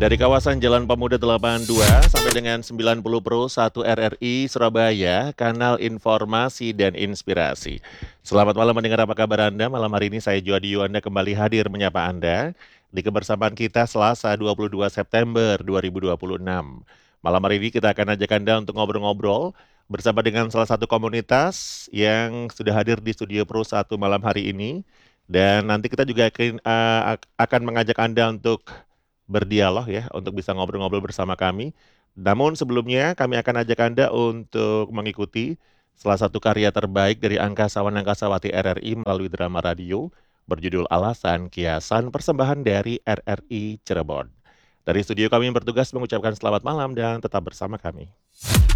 Dari kawasan Jalan Pemuda 82 sampai dengan 90 Pro 1 RRI Surabaya, kanal informasi dan inspirasi. Selamat malam mendengar, apa kabar Anda? Malam hari ini saya Juadi Yuanda kembali hadir menyapa Anda di kebersamaan kita Selasa 22 September 2026. Malam hari ini kita akan ajak Anda untuk ngobrol-ngobrol bersama dengan salah satu komunitas yang sudah hadir di Studio Pro 1 malam hari ini. Dan nanti kita juga akan mengajak Anda untuk berdialog ya, untuk bisa ngobrol-ngobrol bersama kami. Namun sebelumnya kami akan ajak Anda untuk mengikuti salah satu karya terbaik dari Angkasawan Angkasawati RRI melalui drama radio berjudul Alasan Kiasan, persembahan dari RRI Cirebon. Dari studio kami yang bertugas mengucapkan selamat malam dan tetap bersama kami.